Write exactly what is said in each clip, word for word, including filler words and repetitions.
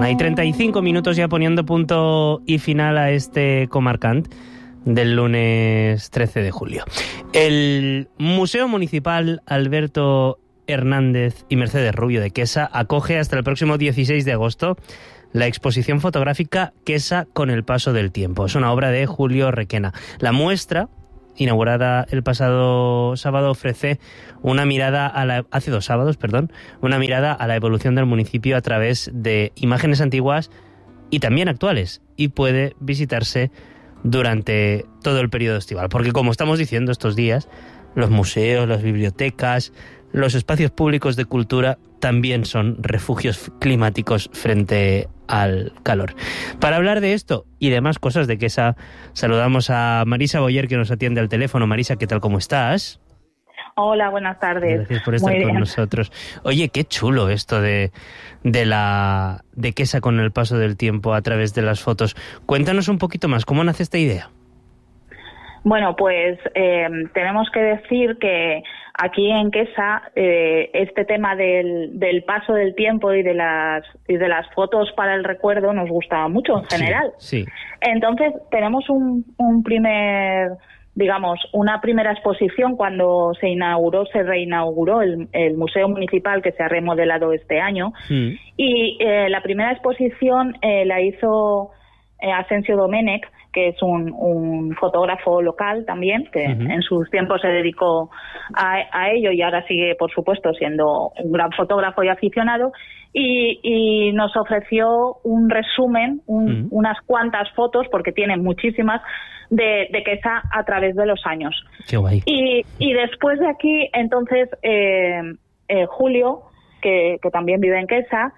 una y treinta y cinco minutos ya poniendo punto y final a este Comarcant del lunes trece de julio. El Museo Municipal Alberto Hernández y Mercedes Rubio de Quesa acoge hasta el próximo dieciséis de agosto la exposición fotográfica Quesa con el paso del tiempo. Es una obra de Julio Requena. La muestra, inaugurada el pasado sábado, ofrece una mirada a la, hace dos sábados, perdón, una mirada a la evolución del municipio a través de imágenes antiguas y también actuales, y puede visitarse durante todo el periodo estival, porque como estamos diciendo estos días, los museos, las bibliotecas, los espacios públicos de cultura también son refugios climáticos frente al calor. Para hablar de esto y demás cosas de Quesa, saludamos a Marisa Boyer, que nos atiende al teléfono. Marisa, ¿qué tal? ¿Cómo estás? Hola, buenas tardes. Gracias por estar con nosotros. Oye, qué chulo esto de, de la de Quesa con el paso del tiempo a través de las fotos. Cuéntanos un poquito más, ¿cómo nace esta idea? Bueno, pues eh, tenemos que decir que aquí en Quesa eh, este tema del, del paso del tiempo y de las y de las fotos para el recuerdo nos gusta mucho en general. Sí, sí. Entonces tenemos un, un primer, digamos, una primera exposición cuando se inauguró, se reinauguró el, el Museo Municipal, que se ha remodelado este año. Mm. Y eh, la primera exposición eh, la hizo eh, Asensio Domenech, que es un, un fotógrafo local también, que uh-huh. en sus tiempos se dedicó a, a ello y ahora sigue, por supuesto, siendo un gran fotógrafo y aficionado, y, y nos ofreció un resumen, un, uh-huh. unas cuantas fotos, porque tiene muchísimas, de, de Quesa a través de los años. Qué guay. Y, y después de aquí, entonces, eh, eh, Julio, que, que también vive en Quesa,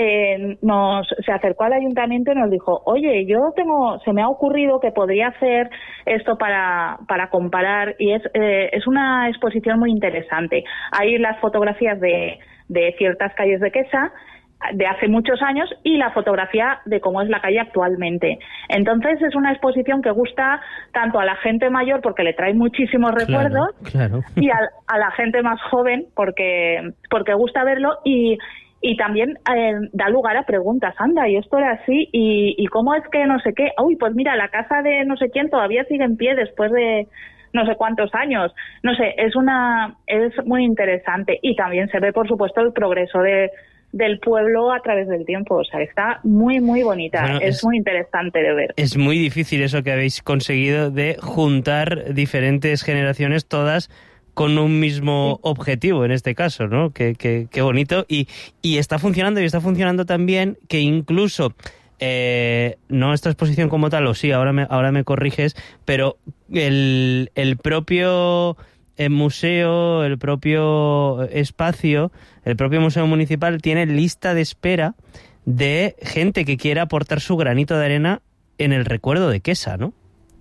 Eh, nos se acercó al ayuntamiento y nos dijo: oye, yo tengo, se me ha ocurrido que podría hacer esto para para comparar, y es eh, es una exposición muy interesante. Hay las fotografías de de ciertas calles de Quesa de hace muchos años y la fotografía de cómo es la calle actualmente. Entonces es una exposición que gusta tanto a la gente mayor, porque le trae muchísimos recuerdos, claro, claro. y a, a la gente más joven porque porque gusta verlo, y Y también eh, da lugar a preguntas. Anda, y esto era así, y, y cómo es que no sé qué. Uy, pues mira, la casa de no sé quién todavía sigue en pie después de no sé cuántos años. No sé, es una es muy interesante. Y también se ve, por supuesto, el progreso de del pueblo a través del tiempo. O sea, está muy, muy bonita. Bueno, es, es muy interesante de ver. Es muy difícil eso que habéis conseguido de juntar diferentes generaciones, todas con un mismo sí. objetivo, en este caso, ¿no? Qué, qué, qué bonito. Y, y está funcionando, y está funcionando también que incluso, eh, no esta exposición como tal, o sí, ahora me, ahora me corriges, pero el, el propio el museo, el propio espacio, el propio museo municipal tiene lista de espera de gente que quiera aportar su granito de arena en el recuerdo de Quesa, ¿no?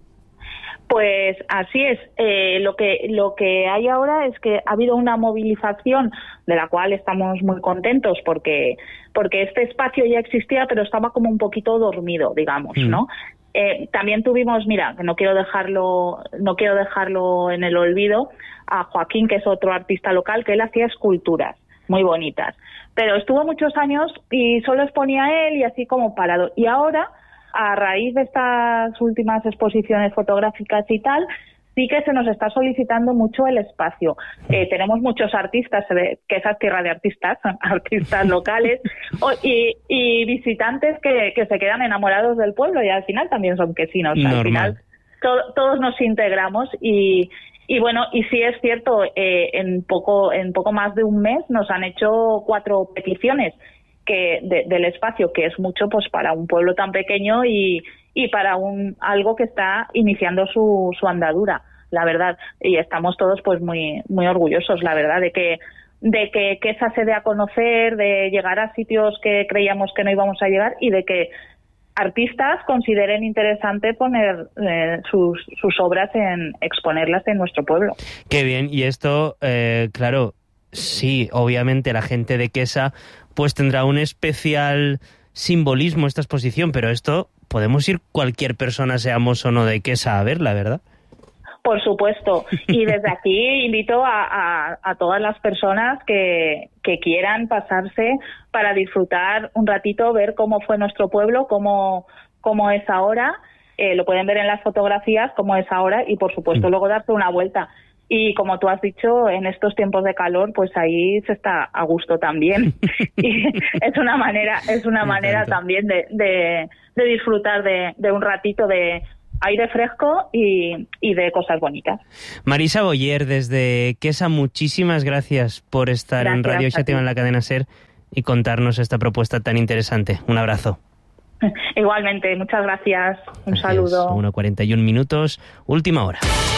Pues así es. Eh, lo que lo que hay ahora es que ha habido una movilización de la cual estamos muy contentos, porque porque este espacio ya existía, pero estaba como un poquito dormido, digamos, mm. ¿no? Eh, también tuvimos, mira, que no quiero dejarlo no quiero dejarlo en el olvido, a Joaquín, que es otro artista local, que él hacía esculturas muy bonitas, pero estuvo muchos años y solo exponía él y así como parado. Y ahora, a raíz de estas últimas exposiciones fotográficas y tal, sí que se nos está solicitando mucho el espacio. Eh, tenemos muchos artistas, que esa es tierra de artistas, artistas locales, o, y, y visitantes que, que se quedan enamorados del pueblo, y al final también son quesinos. Al final to, todos nos integramos y, y bueno, y sí es cierto, eh, en poco en poco más de un mes nos han hecho cuatro peticiones que de, del espacio, que es mucho pues para un pueblo tan pequeño y, y para un algo que está iniciando su, su andadura, la verdad. Y estamos todos pues muy muy orgullosos, la verdad, de que de que, que esa se dé a conocer, de llegar a sitios que creíamos que no íbamos a llegar, y de que artistas consideren interesante poner eh, sus, sus obras, en exponerlas en nuestro pueblo. Qué bien. Y esto, eh, claro, sí, obviamente la gente de Quesa pues tendrá un especial simbolismo esta exposición, pero esto podemos ir cualquier persona, seamos o no de Quesa, a verla, ¿verdad? Por supuesto. Y desde aquí invito a, a, a todas las personas que, que quieran pasarse para disfrutar un ratito, ver cómo fue nuestro pueblo, cómo, cómo es ahora. Eh, lo pueden ver en las fotografías, cómo es ahora, y por supuesto luego darse una vuelta. Y como tú has dicho, en estos tiempos de calor, pues ahí se está a gusto también. Y es una manera, es una manera también de, de, de disfrutar de, de un ratito de aire fresco y, y de cosas bonitas. Marisa Boyer, desde Quesa, muchísimas gracias por estar gracias en Radio Xativa en la cadena SER y contarnos esta propuesta tan interesante. Un abrazo. Igualmente, muchas gracias. Un gracias. saludo. uno cuarenta y un minutos, última hora.